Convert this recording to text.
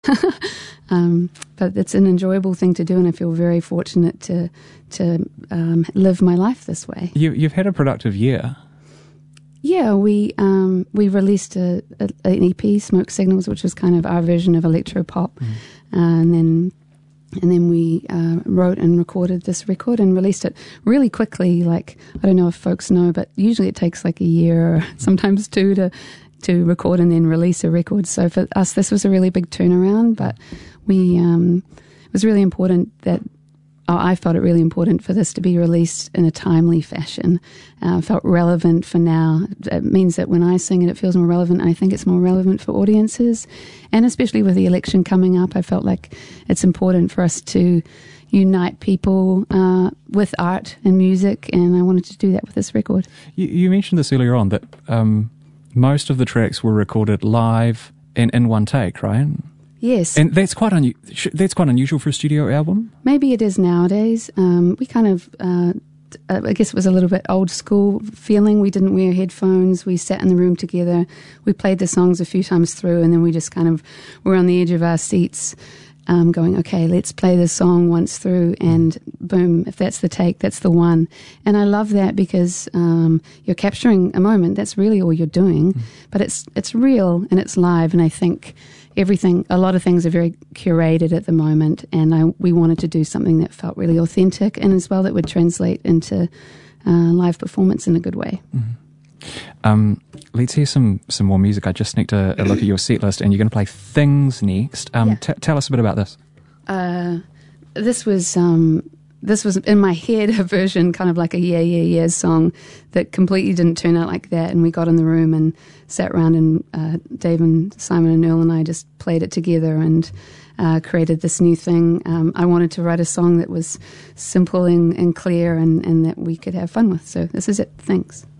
But it's an enjoyable thing to do, and I feel very fortunate to live my life this way. You've had a productive year. Yeah, we released an EP, Smoke Signals, which was kind of our version of electropop, and then we wrote and recorded this record and released it really quickly. Like, I don't know if folks know, but usually it takes like a year or sometimes two to record and then release a record. So for us, this was a really big turnaround, but it was really important that I felt it really important for this to be released in a timely fashion. Felt relevant for now. It means that when I sing it feels more relevant. I think it's more relevant for audiences. And especially with the election coming up, I felt like it's important for us to unite people with art and music, and I wanted to do that with this record. You mentioned this earlier on, that most of the tracks were recorded live and in one take, right? Yes. And that's quite unusual for a studio album? Maybe it is nowadays. We kind of, I guess it was a little bit old school feeling. We didn't wear headphones. We sat in the room together. We played the songs a few times through, and then we just kind of were on the edge of our seats going, okay, let's play this song once through, and boom, if that's the take, that's the one. And I love that because you're capturing a moment. That's really all you're doing. But it's real and it's live, and I think a lot of things are very curated at the moment, and we wanted to do something that felt really authentic and as well that would translate into live performance in a good way. Let's hear some more music. I just sneaked a look at your set list, and you're going to play Things next. Tell us a bit about this. This was in my head a version, kind of like a Yeah song that completely didn't turn out like that. And we got in the room and sat around, and Dave and Simon and Earl and I just played it together and created this new thing. I wanted to write a song that was simple and clear and that we could have fun with. So this is it. Thanks.